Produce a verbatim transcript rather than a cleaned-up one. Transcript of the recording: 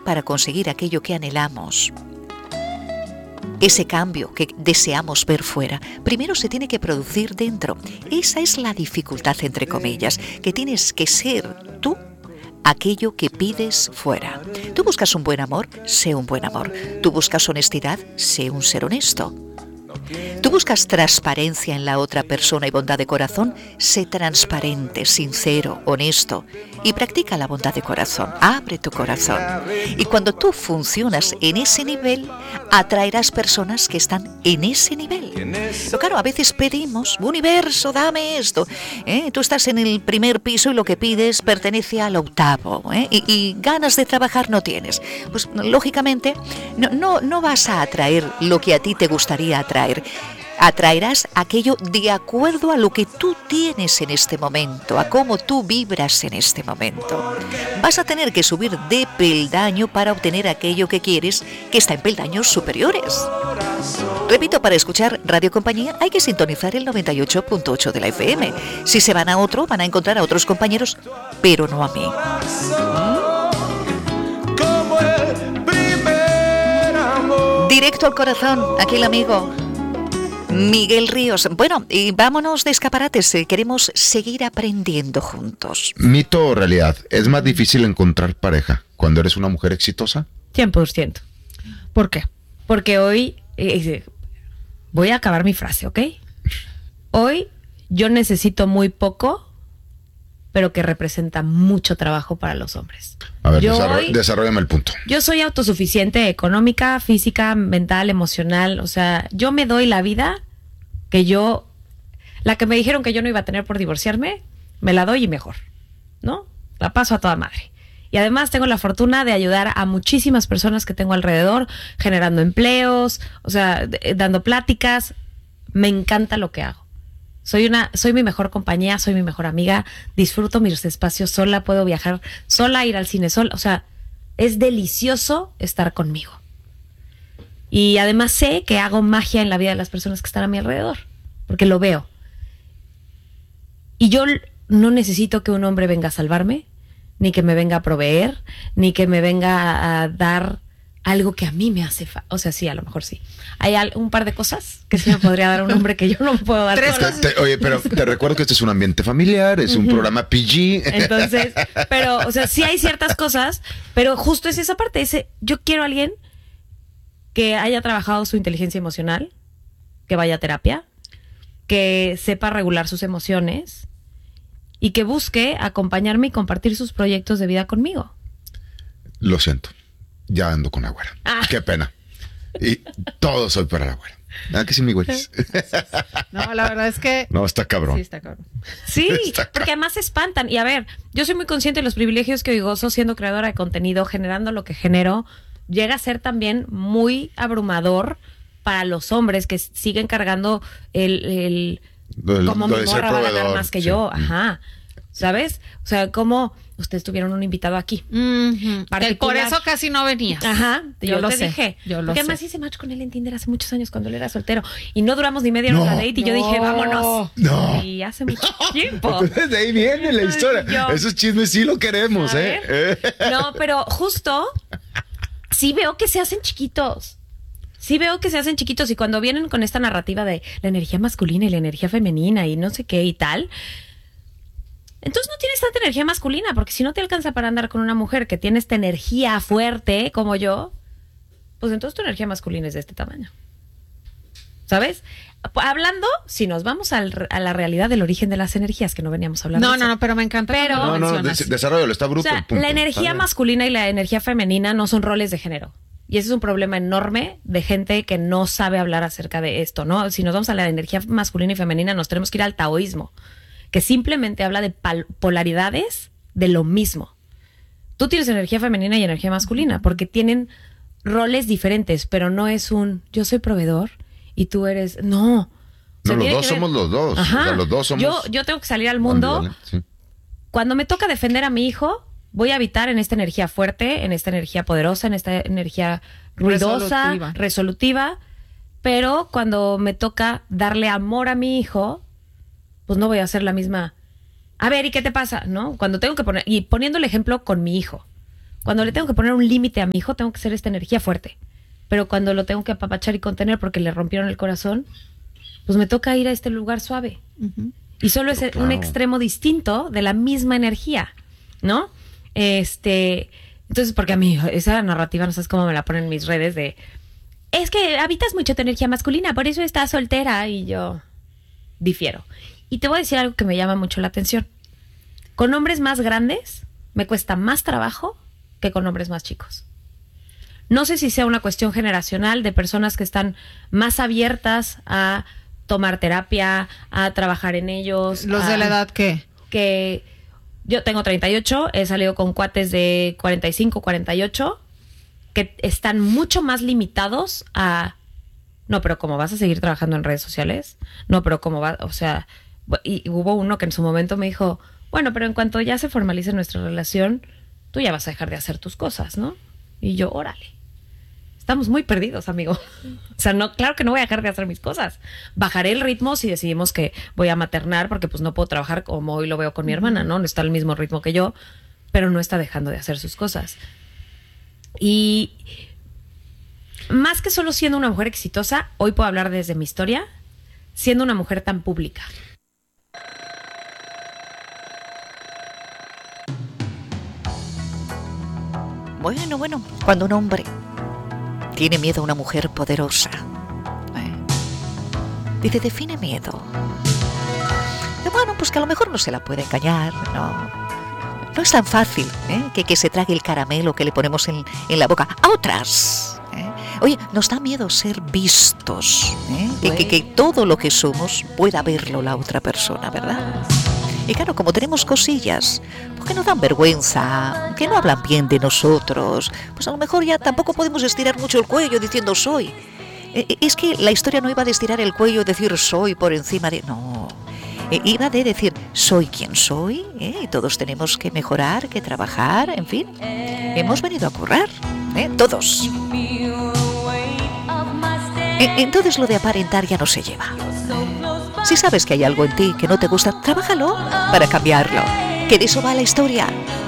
para conseguir aquello que anhelamos, ese cambio que deseamos ver fuera, primero se tiene que producir dentro. Esa es la dificultad, entre comillas, que tienes que ser tú aquello que pides fuera. Tú buscas un buen amor, sé un buen amor. Tú buscas honestidad, sé un ser honesto. Tú buscas transparencia en la otra persona y bondad de corazón, sé transparente, sincero, honesto y practica la bondad de corazón, abre tu corazón. Y cuando tú funcionas en ese nivel, atraerás personas que están en ese nivel. Pero claro, a veces pedimos, universo, dame esto. ¿Eh? Tú estás en el primer piso y lo que pides pertenece al octavo, ¿eh? y, y ganas de trabajar no tienes. Pues lógicamente no, no, no vas a atraer lo que a ti te gustaría atraer. Atraerás aquello de acuerdo a lo que tú tienes en este momento, a cómo tú vibras en este momento. Vas a tener que subir de peldaño para obtener aquello que quieres, que está en peldaños superiores. Repito, para escuchar Radio Compañía hay que sintonizar el noventa y ocho punto ocho de la F M. Si se van a otro, van a encontrar a otros compañeros, pero no a mí. Directo al corazón, aquí el amigo Miguel Ríos. Bueno, y vámonos de escaparates. Queremos seguir aprendiendo juntos. ¿Mito o realidad? ¿Es más difícil encontrar pareja cuando eres una mujer exitosa? cien por ciento. ¿Por qué? Porque hoy... Eh, voy a acabar mi frase, ¿ok? Hoy yo necesito muy poco, pero que representa mucho trabajo para los hombres. A ver, yo desarroll- hoy, desarrollame el punto. Yo soy autosuficiente económica, física, mental, emocional. O sea, yo me doy la vida que yo... La que me dijeron que yo no iba a tener por divorciarme, me la doy y mejor, ¿no? La paso a toda madre. Y además tengo la fortuna de ayudar a muchísimas personas que tengo alrededor, generando empleos, o sea, d- dando pláticas. Me encanta lo que hago. Soy una, soy mi mejor compañía, soy mi mejor amiga, disfruto mis espacios sola, puedo viajar sola, ir al cine sola, o sea, es delicioso estar conmigo. Y además sé que hago magia en la vida de las personas que están a mi alrededor, porque lo veo. Y yo no necesito que un hombre venga a salvarme, ni que me venga a proveer, ni que me venga a, a dar algo que a mí me hace falta. O sea, sí, a lo mejor sí. Hay al, un par de cosas que sí me podría dar un hombre que yo no puedo dar. Tres cosas. Te, oye, pero te recuerdo que este es un ambiente familiar, es un uh-huh. programa P G. Entonces, pero, o sea, sí hay ciertas cosas, pero justo es esa parte. Ese, yo quiero a alguien que haya trabajado su inteligencia emocional, que vaya a terapia, que sepa regular sus emociones y que busque acompañarme y compartir sus proyectos de vida conmigo. Lo siento. Ya ando con la güera. Ah. Qué pena. Y todo soy para la güera. Nada que sí, mi güeris. No, la verdad es que... No, está cabrón. Sí, está cabrón. Sí, está porque además se espantan. Y a ver, yo soy muy consciente de los privilegios que hoy gozo siendo creadora de contenido, generando lo que genero. Llega a ser también muy abrumador para los hombres que siguen cargando el... el lo, como lo mi morra va a ganar más que sí. yo. Ajá. ¿Sabes? O sea, como ustedes tuvieron un invitado aquí. Uh-huh. Por eso casi no venías. Ajá. Yo, yo lo te sé. dije. Yo lo Porque sé. además hice match con él en Tinder hace muchos años cuando él era soltero. Y no duramos ni media hora no, en la date. Y no, yo dije, vámonos. No. Y hace mucho tiempo. Entonces de ahí viene la historia. Yo, Esos chismes sí lo queremos, ¿eh? No, pero justo sí veo que se hacen chiquitos. Sí veo que se hacen chiquitos. Y cuando vienen con esta narrativa de la energía masculina y la energía femenina y no sé qué y tal... Entonces no tienes tanta energía masculina, porque si no te alcanza para andar con una mujer que tiene esta energía fuerte como yo, pues entonces tu energía masculina es de este tamaño. ¿Sabes? Hablando, si nos vamos al, a la realidad del origen de las energías, que no veníamos hablando No, de eso. no, no, pero me encanta. Pero, no, no, des- desarrollo, está bruto. O sea, la energía masculina y la energía femenina no son roles de género. Y ese es un problema enorme de gente que no sabe hablar acerca de esto, ¿no? Si nos vamos a la energía masculina y femenina, nos tenemos que ir al taoísmo, que simplemente habla de pal- polaridades de lo mismo. Tú tienes energía femenina y energía masculina porque tienen roles diferentes, pero no es un yo soy proveedor y tú eres... No. O sea, no, los dos ver... somos los dos. Ajá. O sea, los dos somos... Yo, yo tengo que salir al mundo. Ándale, sí. Cuando me toca defender a mi hijo, voy a habitar en esta energía fuerte, en esta energía poderosa, en esta energía ruidosa, resolutiva, resolutiva pero cuando me toca darle amor a mi hijo, pues no voy a hacer la misma. A ver, ¿y qué te pasa? ¿No? Cuando tengo que poner, y poniendo el ejemplo con mi hijo. Cuando le tengo que poner un límite a mi hijo, tengo que ser esta energía fuerte. Pero cuando lo tengo que apapachar y contener porque le rompieron el corazón, pues me toca ir a este lugar suave. Uh-huh. Y solo es claro. un extremo distinto de la misma energía, ¿no? Este, entonces, porque a mí esa narrativa, no sabes cómo me la ponen en mis redes de, es que habitas mucho tu energía masculina, por eso estás soltera. Y yo difiero. Y te voy a decir algo que me llama mucho la atención. Con hombres más grandes me cuesta más trabajo que con hombres más chicos. No sé si sea una cuestión generacional de personas que están más abiertas a tomar terapia, a trabajar en ellos. ¿Los a, de la edad qué? Que yo tengo treinta y ocho, he salido con cuates de cuarenta y cinco, cuarenta y ocho, que están mucho más limitados a, no, pero ¿cómo vas a seguir trabajando en redes sociales? No, pero ¿cómo va? O sea, y hubo uno que en su momento me dijo, bueno, pero en cuanto ya se formalice nuestra relación, tú ya vas a dejar de hacer tus cosas, ¿no? Y yo, órale. Estamos muy perdidos, amigo. O sea, no, claro que no voy a dejar de hacer mis cosas. Bajaré el ritmo si decidimos que voy a maternar, porque pues no puedo trabajar como hoy lo veo con mi hermana, ¿no? No está al mismo ritmo que yo, pero no está dejando de hacer sus cosas. Y más que solo siendo una mujer exitosa, hoy puedo hablar desde mi historia, siendo una mujer tan pública. Bueno, bueno, cuando un hombre tiene miedo a una mujer poderosa, ¿eh? Dice, define miedo. Y bueno, pues que a lo mejor no se la puede engañar, no. No es tan fácil, ¿eh? que, que se trague el caramelo que le ponemos en, en la boca. A otras, ¿eh? Oye, nos da miedo ser vistos, ¿eh? que, que, que todo lo que somos pueda verlo la otra persona, ¿verdad? Y claro, como tenemos cosillas pues que nos dan vergüenza, que no hablan bien de nosotros, pues a lo mejor ya tampoco podemos estirar mucho el cuello diciendo soy. Es que la historia no iba de estirar el cuello y decir soy por encima de... No, iba de decir soy quien soy, ¿eh? Y todos tenemos que mejorar, que trabajar, en fin. Hemos venido a currar, ¿eh? Todos. Entonces lo de aparentar ya no se lleva. Si sabes que hay algo en ti que no te gusta, trabájalo para cambiarlo. Que de eso va la historia.